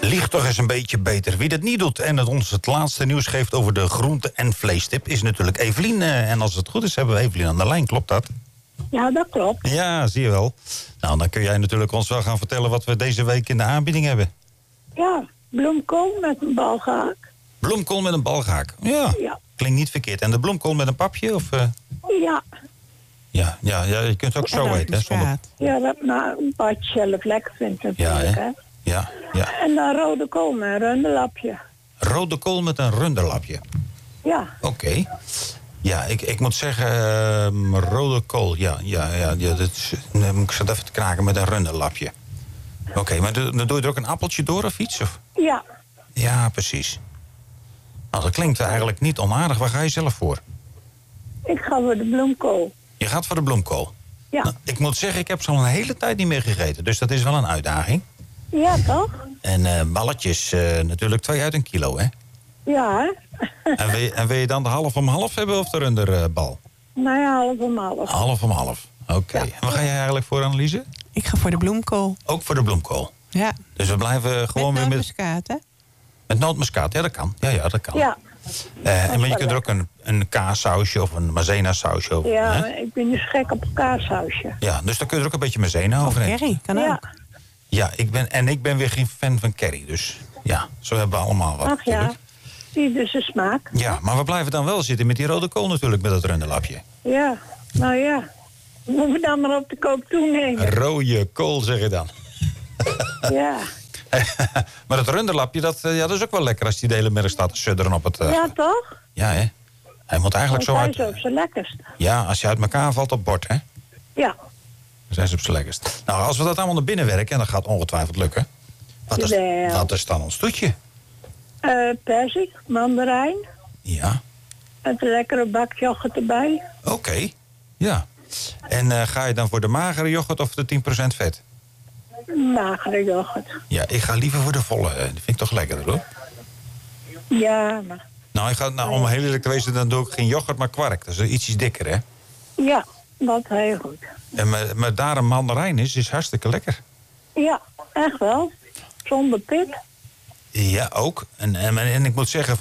Lieg toch eens een beetje beter. Wie dat niet doet en het ons het laatste nieuws geeft over de groente- en vleestip is natuurlijk Evelien. En als het goed is hebben we Evelien aan de lijn, klopt dat? Ja, dat klopt. Ja, zie je wel. Nou, dan kun jij natuurlijk ons wel gaan vertellen wat we deze week in de aanbieding hebben. Ja, bloemkool met een balgehaak. Bloemkool met een balgaak. Ja, klinkt niet verkeerd. En de bloemkool met een papje? Of, Ja. Ja, je kunt het ook zo eten. Hè, zonder... Ja, dat wat je zelf lekker vindt natuurlijk, hè. Ja. En dan rode kool met een runderlapje. Rode kool met een runderlapje. Ja. Oké. Ja, ik moet zeggen, rode kool, ja, ik zat even te kraken met een runderlapje. Oké, maar dan doe je er ook een appeltje door of iets? Of? Ja. Ja, precies. Nou, dat klinkt eigenlijk niet onaardig. Waar ga je zelf voor? Ik ga voor de bloemkool. Je gaat voor de bloemkool? Ja. Nou, ik moet zeggen, ik heb ze al een hele tijd niet meer gegeten. Dus dat is wel een uitdaging. Ja, toch? En balletjes, natuurlijk 2 uit 1 kilo, hè? Ja, hè? En wil je dan de half om half hebben of de runderbal? Nou ja, half om half. Half om half, oké. En waar ga jij eigenlijk voor, Anneliese? Ik ga voor de bloemkool. Ook voor de bloemkool? Ja. Dus we blijven gewoon met weer nootmuskaat, hè? Met nootmuskaat, ja, dat kan. Ja, dat kan. Ja. Maar je kunt er ook een kaassausje of een maizena-sausje over. Ja, hè? ik ben dus gek op een kaassausje. Ja, dus daar kun je er ook een beetje maizena over hebben. Curry, kan ook. Ja, ik ben weer geen fan van curry. Dus ja, zo hebben we allemaal wat. Ach ja, die dus de smaak. Ja, maar we blijven dan wel zitten met die rode kool natuurlijk, met dat runderlapje. Ja, nou ja. Moeten we dan maar op de kook toenemen. Rode kool, zeg je dan. Ja. Maar dat runderlapje, dat is ook wel lekker als die de hele middag staat te sudderen op het... Ja, toch? Ja, hè? Hij moet eigenlijk zo uit... Hij is op zijn lekkerst. Ja, als je uit elkaar valt op bord, hè? Ja. Dan zijn ze op zijn lekkerst. Nou, als we dat allemaal naar binnen werken, en dat gaat ongetwijfeld lukken. Wat is dan ons toetje? Perzik, mandarijn. Ja. Met een lekkere bak yoghurt erbij. Oké. Ja. En ga je dan voor de magere yoghurt of de 10% vet? Magere yoghurt. Ja, ik ga liever voor de volle. Die vind ik toch lekkerder, hoor. Ja, maar... Nou, om heel eerlijk te wezen, dan doe ik geen yoghurt, maar kwark. Dat is ietsjes dikker, hè? Ja, dat heel goed. En maar daar een mandarijn is hartstikke lekker. Ja, echt wel. Zonder pit. Ja, ook. En ik moet zeggen,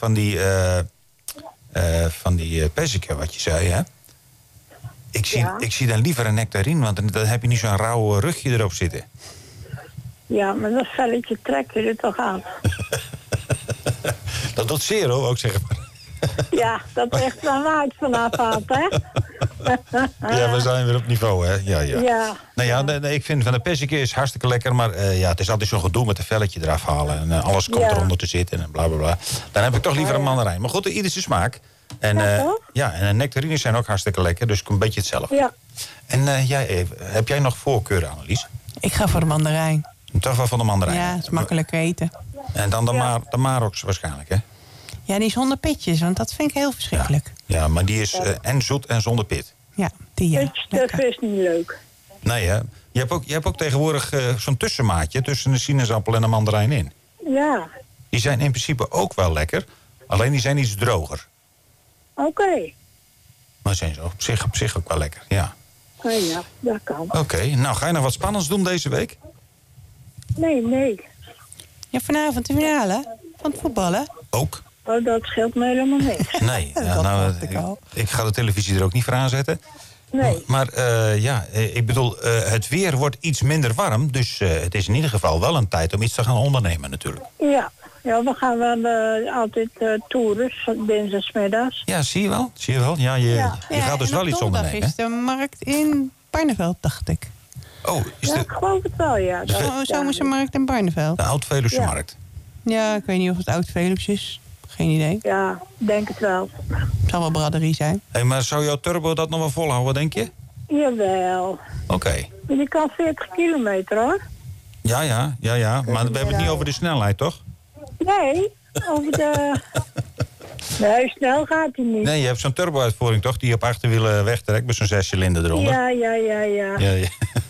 van die perziken, wat je zei, hè? Ik zie dan liever een nectarine, want dan heb je niet zo'n rauw rugje erop zitten. Ja, maar dat velletje trek je er toch aan. Dat doet zeer, hoor, ook zeggen maar. Ja, dat is echt van uit vanaf aan, hè? Ja, we zijn weer op niveau, hè? Ja. Ja. Nou ja, nee, ik vind van de perziken is hartstikke lekker, maar het is altijd zo'n gedoe met een velletje eraf halen. En alles komt eronder te zitten en bla bla bla. Dan heb ik toch liever een mandarijn. Maar goed, ieder zijn smaak. En, en nectarines zijn ook hartstikke lekker, dus een beetje hetzelfde. Ja. En heb jij nog voorkeuren, Annelies? Ik ga voor de mandarijn. Toch wel van de mandarijn? Ja, dat is makkelijk eten. En dan de Marox waarschijnlijk, hè? Ja, die zonder pitjes, want dat vind ik heel verschrikkelijk. Ja, maar die is en zoet en zonder pit. Ja, die Dat is niet leuk. Nee, hè? Je hebt ook tegenwoordig zo'n tussenmaatje tussen een sinaasappel en een mandarijn in. Ja. Die zijn in principe ook wel lekker, alleen die zijn iets droger. Oké. Maar zijn ze op zich ook wel lekker, ja. Ja, dat kan. Oké, nou ga je nog wat spannends doen deze week? Nee. Ja, vanavond de finale van het voetballen. Ook? Oh, dat scheelt me helemaal niks. Nee, ik ga de televisie er ook niet voor aanzetten. Nee. Maar ik bedoel, het weer wordt iets minder warm. Dus het is in ieder geval wel een tijd om iets te gaan ondernemen natuurlijk. Ja, we gaan wel altijd toeren, dinsdagsmiddags. Ja, zie je wel. Ja, je gaat dus wel iets ondernemen. Is de markt in Barneveld, dacht ik. Oh, ik geloof het wel, ja. De zomerse markt in Barneveld. De Oud-Veluwse markt. Ja, ik weet niet of het Oud-Veluws is. Geen idee. Ja, denk het wel. Het zal wel braderie zijn. Maar zou jouw turbo dat nog wel volhouden, denk je? Jawel. Oké. Die kan 40 kilometer, hoor. Ja. Maar we hebben het niet over de snelheid, toch? Nee, over de... Nee, snel gaat hij niet. Nee, je hebt zo'n turbo-uitvoering, toch? Die je op achterwielen wegtrekt met zo'n 6 cilinder eronder. Ja.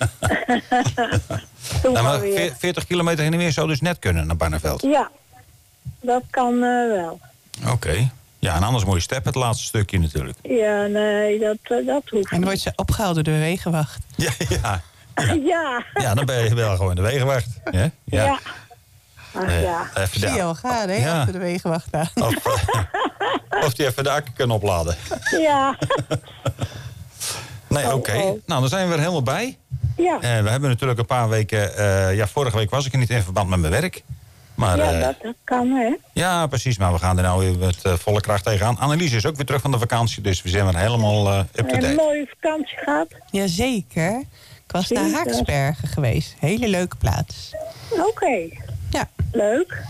Nou, maar 40 kilometer heen en weer zou dus net kunnen naar Barneveld? Ja, dat kan wel. Oké. Ja, en anders moet je steppen, het laatste stukje natuurlijk. Ja, nee, dat hoeft niet. En dan wordt ze opgehaald door de wegenwacht. Ja. Ja. Ja, dan ben je wel gewoon de wegenwacht. Ja. Even Zie je al gaan, hè? Ja. Achter de wegenwacht aan. Of die even de accu kan opladen. Ja. Nee, oké. Nou, dan zijn we er helemaal bij. Ja. We hebben natuurlijk een paar weken... vorige week was ik er niet in verband met mijn werk. Maar, Dat kan, hè? Ja, precies. Maar we gaan er nou weer met volle kracht tegenaan. Annelies is ook weer terug van de vakantie. Dus we zijn weer helemaal up-to-date. Een mooie vakantie gehad. Jazeker. Ik was naar Haaksbergen geweest. Hele leuke plaats. Oké. Ja, Leuk.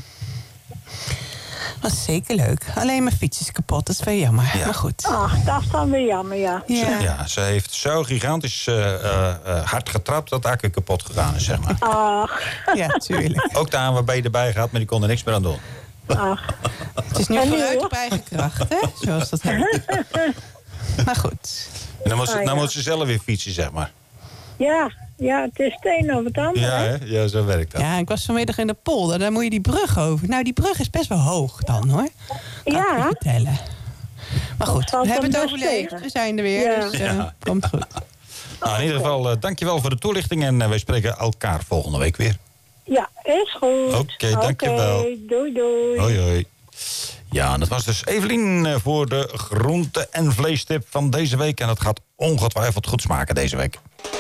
was zeker leuk. Alleen mijn fiets is kapot, dat is wel jammer. Ja. Maar goed. Ach, dat is dan weer jammer, ja. Ja, ze heeft zo gigantisch hard getrapt dat de accu kapot gegaan is, zeg maar. Ach, Ja, tuurlijk. Ook de ANWB erbij gehad, maar die kon er niks meer aan doen. ach. Het is nu En nu, vooruit hoor. op eigen kracht, hè? Zoals dat heet. Maar goed. En dan ja. moet ze zelf weer fietsen, zeg maar. Ja, het is het een of het ander, Ja, hè? hè? Ja, zo werkt dat. Ja, ik was vanmiddag in de polder. Daar moet je die brug over. Nou, die brug is best wel hoog dan, hoor. Kan ik je vertellen. Maar goed, valt we hebben het dan best overleefd. tegen. We zijn er weer, Ja. dus Ja. komt goed. Nou, in ieder geval, dankjewel voor de toelichting. En wij spreken elkaar volgende week weer. Ja, is goed. Oké, dankjewel. Doei, doei. Hoi, hoi. Ja, en dat was dus Evelien voor de groente- en vleestip van deze week. En dat gaat ongetwijfeld goed smaken deze week.